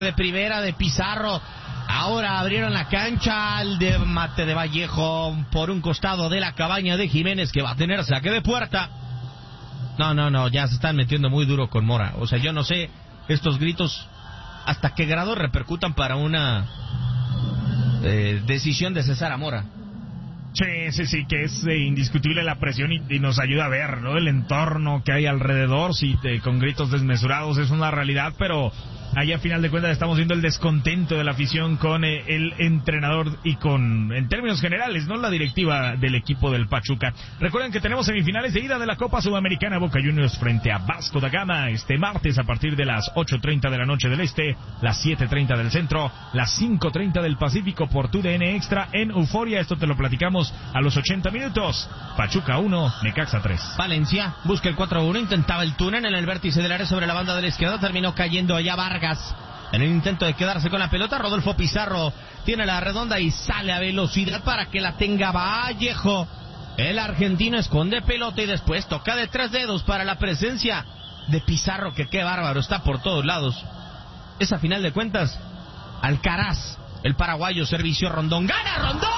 de primera de Pizarro. Ahora abrieron la cancha al de Mate de Vallejo por un costado de la cabaña de Jiménez, que va a tener saque de puerta. No, ya se están metiendo muy duro con Mora. O sea, yo no sé estos gritos hasta qué grado repercutan para una decisión de cesar a Mora. Sí, que es indiscutible la presión y nos ayuda a ver, ¿no? El entorno que hay alrededor, sí, con gritos desmesurados es una realidad, pero allá a final de cuentas estamos viendo el descontento de la afición con el entrenador y con, en términos generales, ¿no? La directiva del equipo del Pachuca. Recuerden que tenemos semifinales de ida de la Copa Sudamericana, Boca Juniors frente a Vasco da Gama este martes a partir de las 8:30 de la noche del este, las 7:30 del centro, las 5:30 del Pacífico por TUDN Extra en Euforia. Esto te lo platicamos a los 80 minutos. Pachuca 1, Necaxa 3. Valencia busca el 4-1, intentaba el túnel en el vértice del área sobre la banda de la izquierda, terminó cayendo allá Vargas. En el intento de quedarse con la pelota, Rodolfo Pizarro tiene la redonda y sale a velocidad para que la tenga Vallejo. El argentino esconde pelota y después toca de 3 dedos para la presencia de Pizarro, que qué bárbaro, está por todos lados. Es a final de cuentas Alcaraz, el paraguayo, servicio Rondón, ¡gana Rondón!